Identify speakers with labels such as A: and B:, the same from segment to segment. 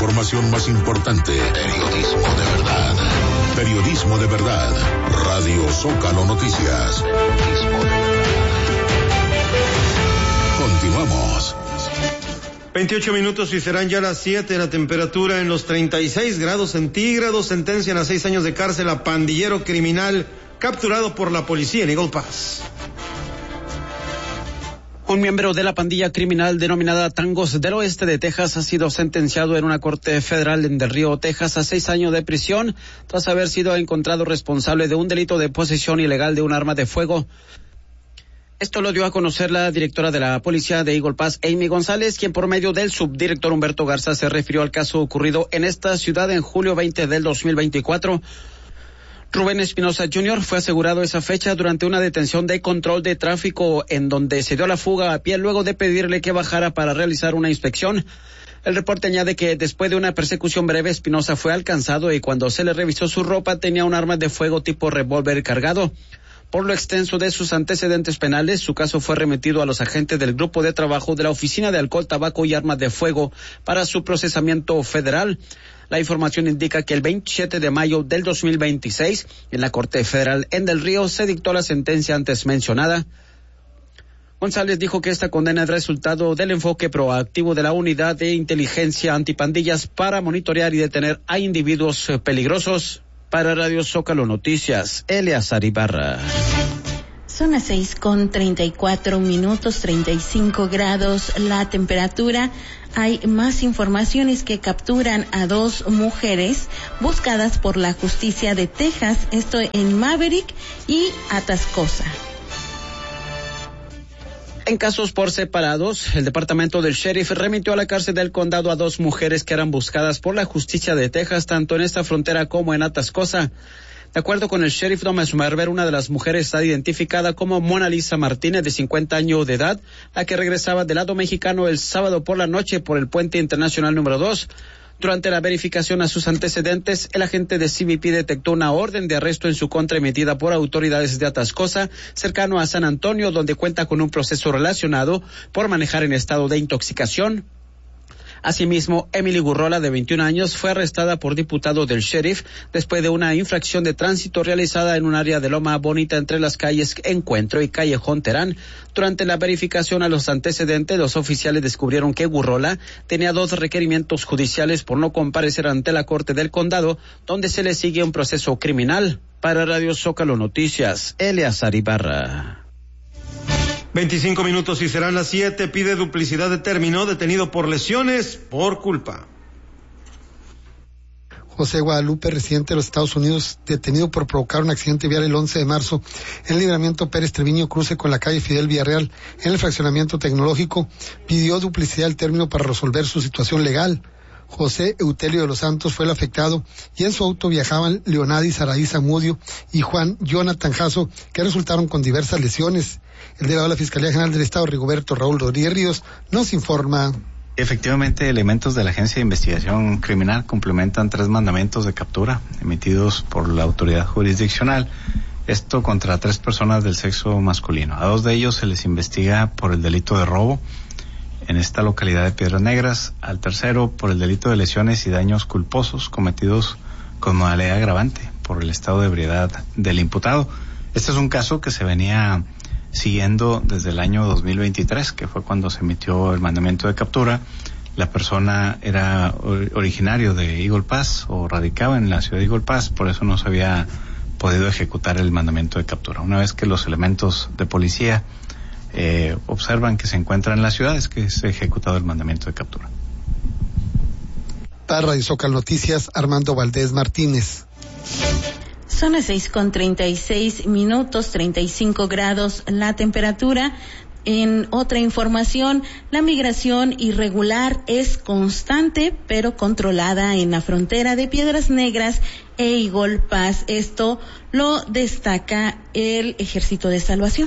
A: información más importante. Periodismo de verdad. Periodismo de verdad. Radio Zócalo Noticias. Periodismo de verdad. Continuamos.
B: 28 minutos y serán ya las 7, la temperatura en los 36 grados centígrados. Sentencian a 6 años de cárcel a pandillero criminal capturado por la policía en Eagle Pass.
C: Un miembro de la pandilla criminal denominada Tangos del Oeste de Texas ha sido sentenciado en una corte federal en Del Río, Texas, a 6 años de prisión tras haber sido encontrado responsable de un delito de posesión ilegal de un arma de fuego. Esto lo dio a conocer la directora de la policía de Eagle Pass, Amy González, quien por medio del subdirector Humberto Garza se refirió al caso ocurrido en esta ciudad en julio 20 del 2024. Rubén Espinosa Jr. fue asegurado esa fecha durante una detención de control de tráfico en donde se dio la fuga a pie luego de pedirle que bajara para realizar una inspección. El reporte añade que después de una persecución breve, Espinosa fue alcanzado y cuando se le revisó su ropa tenía un arma de fuego tipo revólver cargado. Por lo extenso de sus antecedentes penales, su caso fue remitido a los agentes del grupo de trabajo de la Oficina de Alcohol, Tabaco y Armas de Fuego para su procesamiento federal. La información indica que el 27 de mayo del 2026, en la Corte Federal en Del Río, se dictó la sentencia antes mencionada. González dijo que esta condena es resultado del enfoque proactivo de la Unidad de Inteligencia Antipandillas para monitorear y detener a individuos peligrosos. Para Radio Zócalo Noticias, Eleazar Ibarra.
D: Son las 6:34, 35 grados la temperatura. Hay más informaciones que capturan a 2 mujeres buscadas por la justicia de Texas, esto en Maverick y Atascosa.
C: En casos por separados, el departamento del sheriff remitió a la cárcel del condado a 2 mujeres que eran buscadas por la justicia de Texas, tanto en esta frontera como en Atascosa. De acuerdo con el sheriff Thomas Merber, una de las mujeres está identificada como Mona Lisa Martínez, de 50 años de edad, la que regresaba del lado mexicano el sábado por la noche por el puente internacional número 2. Durante la verificación a sus antecedentes, el agente de CBP detectó una orden de arresto en su contra emitida por autoridades de Atascosa, cercano a San Antonio, donde cuenta con un proceso relacionado por manejar en estado de intoxicación. Asimismo, Emily Gurrola, de 21 años, fue arrestada por diputado del sheriff después de una infracción de tránsito realizada en un área de Loma Bonita entre las calles Encuentro y Callejón Terán. Durante la verificación a los antecedentes, los oficiales descubrieron que Gurrola tenía 2 requerimientos judiciales por no comparecer ante la Corte del Condado, donde se le sigue un proceso criminal. Para Radio Zócalo Noticias, Eleazar Ibarra.
B: 25 minutos y serán las 7. Pide duplicidad de término, detenido por lesiones por culpa.
E: José Guadalupe, residente de los Estados Unidos, detenido por provocar un accidente vial el 11 de marzo en el libramiento Pérez Treviño, cruce con la calle Fidel Villarreal, en el fraccionamiento tecnológico, pidió duplicidad del término para resolver su situación legal. José Eutelio de los Santos fue el afectado y en su auto viajaban Leonadis Saraí Zamudio y Juan Jonathan Jasso, que resultaron con diversas lesiones. El delegado de la Fiscalía General del Estado, Rigoberto Raúl Rodríguez Ríos, nos informa.
F: Efectivamente, elementos de la Agencia de Investigación Criminal complementan 3 mandamientos de captura emitidos por la autoridad jurisdiccional. Esto contra 3 personas del sexo masculino. A 2 de ellos se les investiga por el delito de robo en esta localidad de Piedras Negras. Al tercero por el delito de lesiones y daños culposos cometidos con modalidad agravante por el estado de ebriedad del imputado. Este es un caso que se venía siguiendo desde el año 2023, que fue cuando se emitió el mandamiento de captura. La persona era originario de Eagle Pass o radicaba en la ciudad de Eagle Pass, por eso no se había podido ejecutar el mandamiento de captura. Una vez que los elementos de policía observan que se encuentra en la ciudad, es que se ha ejecutado el mandamiento de captura.
E: Para Radio Zócalo Noticias, Armando Valdés Martínez.
D: Son las 6:36, 35 grados la temperatura. En otra información, la migración irregular es constante pero controlada en la frontera de Piedras Negras e Eagle Pass. Esto lo destaca el Ejército de Salvación.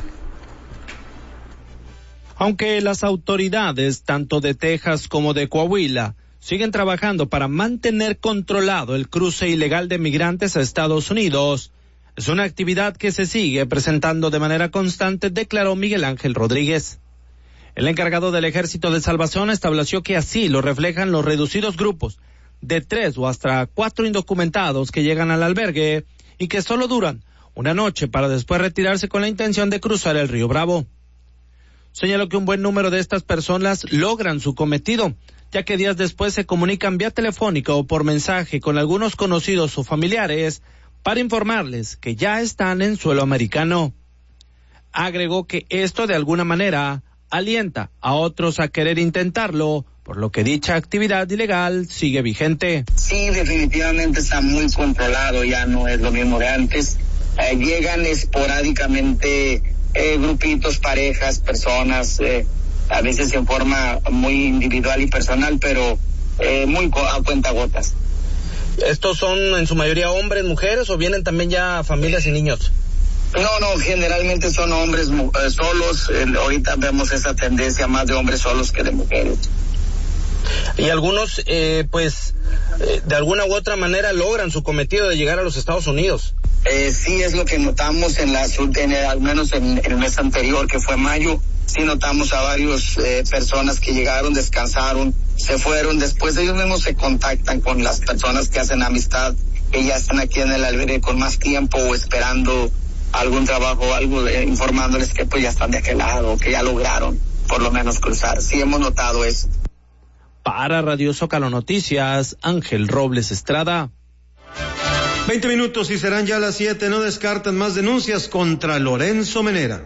G: Aunque las autoridades, tanto de Texas como de Coahuila, siguen trabajando para mantener controlado el cruce ilegal de migrantes a Estados Unidos, es una actividad que se sigue presentando de manera constante, declaró Miguel Ángel Rodríguez. El encargado del Ejército de Salvación estableció que así lo reflejan los reducidos grupos de 3 o hasta 4 indocumentados que llegan al albergue y que solo duran una noche para después retirarse con la intención de cruzar el río Bravo. Señaló que un buen número de estas personas logran su cometido, ya que días después se comunican vía telefónica o por mensaje con algunos conocidos o familiares para informarles que ya están en suelo americano. Agregó que esto de alguna manera alienta a otros a querer intentarlo, por lo que dicha actividad ilegal sigue vigente.
H: Sí, definitivamente está muy controlado, ya no es lo mismo de antes. Llegan esporádicamente grupitos, parejas, personas, a veces en forma muy individual y personal, pero muy a cuentagotas.
G: ¿Estos son en su mayoría hombres, mujeres o vienen también ya familias y niños?
H: No, generalmente son hombres solos. Ahorita vemos esa tendencia más de hombres solos que de mujeres.
G: Y algunos, de alguna u otra manera logran su cometido de llegar a los Estados Unidos.
H: Sí, es lo que notamos al menos en el mes anterior, que fue mayo. Sí notamos a varias personas que llegaron, descansaron, se fueron. Después ellos mismos se contactan con las personas que hacen amistad, que ya están aquí en el albergue con más tiempo o esperando algún trabajo, algo informándoles que pues ya están de aquel lado, que ya lograron por lo menos cruzar. Sí hemos notado eso.
G: Para Radio Zócalo Noticias, Ángel Robles Estrada.
B: 20 minutos y serán ya las 7. No descartan más denuncias contra Lorenzo Menera.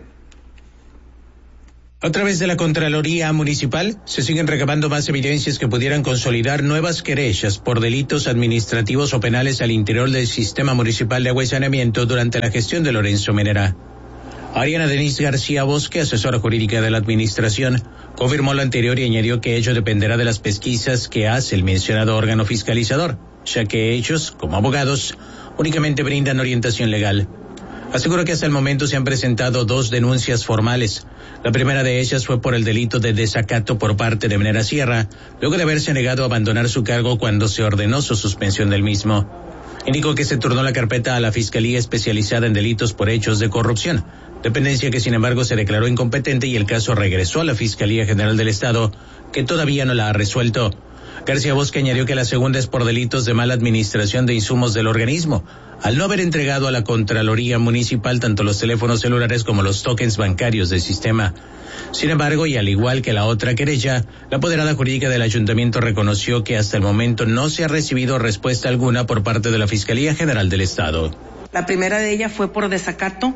I: A través de la Contraloría Municipal se siguen recabando más evidencias que pudieran consolidar nuevas querellas por delitos administrativos o penales al interior del Sistema Municipal de Agua y Saneamiento durante la gestión de Lorenzo Menera. Ariana Denise García Bosque, asesora jurídica de la Administración, confirmó lo anterior y añadió que ello dependerá de las pesquisas que hace el mencionado órgano fiscalizador, ya que ellos, como abogados, únicamente brindan orientación legal. Aseguró que hasta el momento se han presentado 2 denuncias formales. La primera de ellas fue por el delito de desacato por parte de Menera Sierra, luego de haberse negado a abandonar su cargo cuando se ordenó su suspensión del mismo. Indicó que se turnó la carpeta a la Fiscalía Especializada en Delitos por Hechos de Corrupción, dependencia que sin embargo se declaró incompetente y el caso regresó a la Fiscalía General del Estado, que todavía no la ha resuelto. García Bosque añadió que la segunda es por delitos de mala administración de insumos del organismo, al no haber entregado a la Contraloría Municipal tanto los teléfonos celulares como los tokens bancarios del sistema. Sin embargo, y al igual que la otra querella, la apoderada jurídica del ayuntamiento reconoció que hasta el momento no se ha recibido respuesta alguna por parte de la Fiscalía General del Estado.
J: La primera de ellas fue por desacato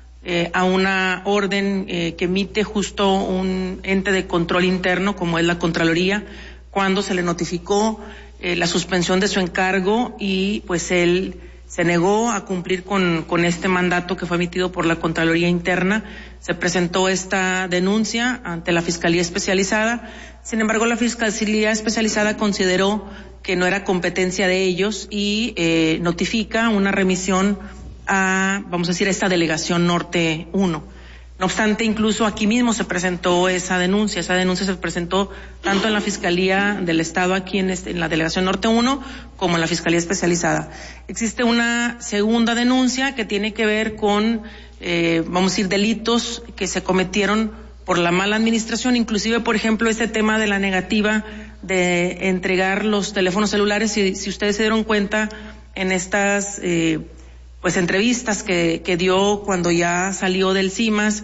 J: a una orden que emite justo un ente de control interno como es la Contraloría, cuando se le notificó la suspensión de su encargo y pues él se negó a cumplir con este mandato que fue emitido por la Contraloría Interna. Se presentó esta denuncia ante la Fiscalía Especializada. Sin embargo, la Fiscalía Especializada consideró que no era competencia de ellos y notifica una remisión a, vamos a decir, esta Delegación Norte 1. No obstante, incluso aquí mismo se presentó esa denuncia. Esa denuncia se presentó tanto en la Fiscalía del Estado aquí en la Delegación Norte 1 como en la Fiscalía Especializada. Existe una segunda denuncia que tiene que ver con, vamos a decir, delitos que se cometieron por la mala administración, inclusive, por ejemplo, este tema de la negativa de entregar los teléfonos celulares. Si ustedes se dieron cuenta en estas pues entrevistas que dio cuando ya salió del CIMAS,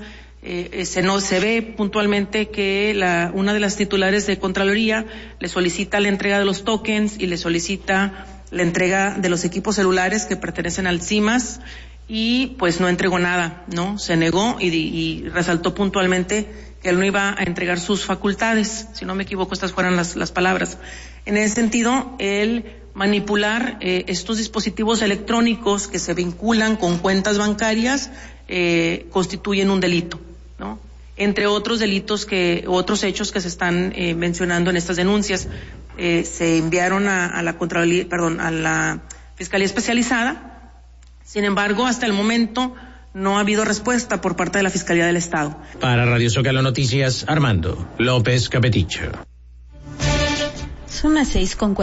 J: se ve puntualmente que una de las titulares de Contraloría le solicita la entrega de los tokens y le solicita la entrega de los equipos celulares que pertenecen al CIMAS y pues no entregó nada, ¿no? Se negó y resaltó puntualmente que él no iba a entregar sus facultades, si no me equivoco estas fueron las palabras. En ese sentido, él manipular estos dispositivos electrónicos que se vinculan con cuentas bancarias constituyen un delito, ¿no? Entre otros delitos otros hechos que se están mencionando en estas denuncias, se enviaron a la Contraloría, a la Fiscalía Especializada. Sin embargo, hasta el momento no ha habido respuesta por parte de la Fiscalía del Estado.
I: Para Radio Zócalo Noticias, Armando López Capeticho.
D: Son las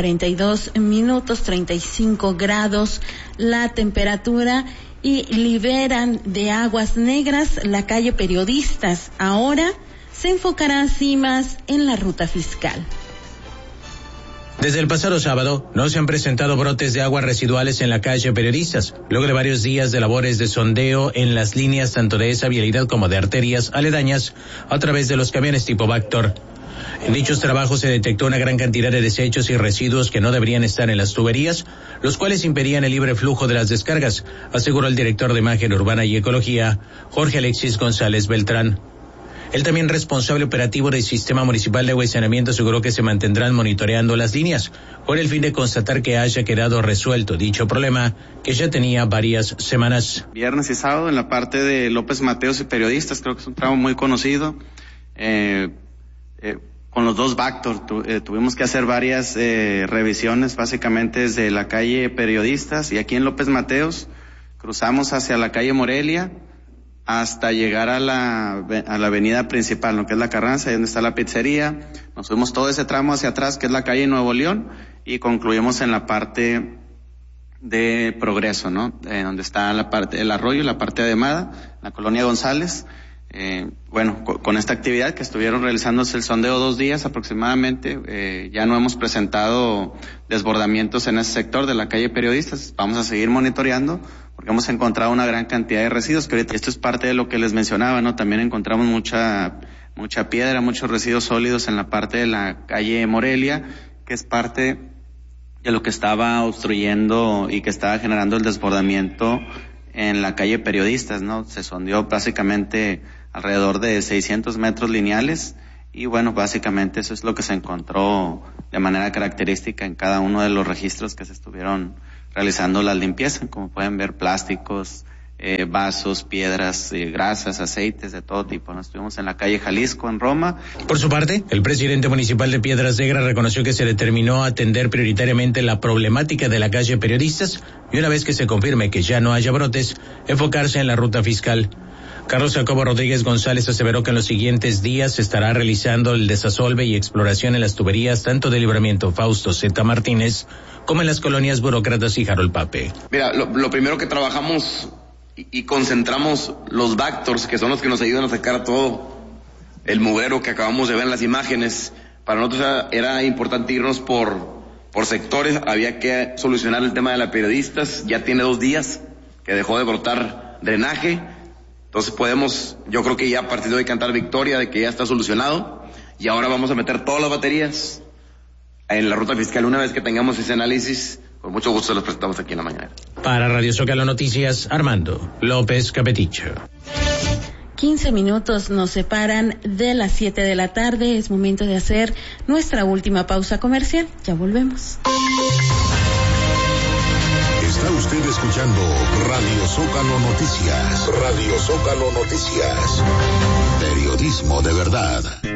D: 6:42, 35 grados la temperatura y liberan de aguas negras la calle Periodistas. Ahora se enfocará así más en la ruta fiscal.
I: Desde el pasado sábado no se han presentado brotes de aguas residuales en la calle Periodistas, luego de varios días de labores de sondeo en las líneas tanto de esa vialidad como de arterias aledañas a través de los camiones tipo Vactor. En dichos trabajos se detectó una gran cantidad de desechos y residuos que no deberían estar en las tuberías, los cuales impedían el libre flujo de las descargas, aseguró el director de Imagen Urbana y Ecología, Jorge Alexis González Beltrán. El también responsable operativo del Sistema Municipal de Agua y Saneamiento aseguró que se mantendrán monitoreando las líneas con el fin de constatar que haya quedado resuelto dicho problema que ya tenía varias semanas.
K: Viernes y sábado en la parte de López Mateos y Periodistas, creo que es un tramo muy conocido. Con los dos Vactor tuvimos que hacer varias revisiones, básicamente desde la calle Periodistas y aquí en López Mateos cruzamos hacia la calle Morelia hasta llegar a la avenida principal, lo que es la Carranza, ahí donde está la pizzería. Nos fuimos todo ese tramo hacia atrás, que es la calle Nuevo León, y concluimos en la parte de Progreso, ¿no? Donde está la parte del arroyo, la parte de Ademada, la colonia González. Con esta actividad que estuvieron realizándose el sondeo 2 días aproximadamente, ya no hemos presentado desbordamientos en ese sector de la calle Periodistas. Vamos a seguir monitoreando porque hemos encontrado una gran cantidad de residuos, que ahorita esto es parte de lo que les mencionaba, ¿no? También encontramos mucha piedra, muchos residuos sólidos en la parte de la calle Morelia, que es parte de lo que estaba obstruyendo y que estaba generando el desbordamiento en la calle Periodistas, ¿no? Se sondeó básicamente alrededor de 600 metros lineales y básicamente eso es lo que se encontró de manera característica en cada uno de los registros que se estuvieron realizando la limpieza. Como pueden ver, plásticos, vasos, piedras, grasas, aceites de todo tipo. Nos estuvimos en la calle Jalisco, en Roma.
I: Por su parte, el presidente municipal de Piedras Negras reconoció que se determinó atender prioritariamente la problemática de la calle Periodistas y una vez que se confirme que ya no haya brotes, enfocarse en la ruta fiscal. Carlos Jacobo Rodríguez González aseveró que en los siguientes días se estará realizando el desasolve y exploración en las tuberías tanto de Libramiento Fausto Z. Martínez como en las colonias Burócratas y Jarol Pape.
L: Mira, lo primero que trabajamos y concentramos los Vactors, que son los que nos ayudan a sacar todo el mugrero que acabamos de ver en las imágenes. Para nosotros era importante irnos por sectores. Había que solucionar el tema de las Periodistas. Ya tiene 2 días que dejó de brotar drenaje. Entonces yo creo que ya a partir de hoy cantar victoria de que ya está solucionado. Y ahora vamos a meter todas las baterías en la ruta fiscal. Una vez que tengamos ese análisis, con mucho gusto los presentamos aquí en la mañana.
I: Para Radio Zócalo Noticias, Armando López Capeticho.
D: 15 minutos nos separan de las 7 de la tarde. Es momento de hacer nuestra última pausa comercial. Ya volvemos.
A: Está usted escuchando Radio Zócalo Noticias. Radio Zócalo Noticias. Periodismo de verdad.